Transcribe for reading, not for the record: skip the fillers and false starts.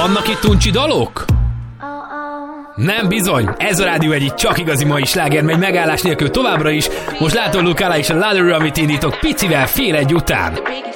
Vannak itt uncsi dalok? Nem bizony, ez a Rádió Egy csak igazi mai sláger megy megállás nélkül továbbra is. Most látom Lukála és a Ladder, amit indítok picivel fél egy után.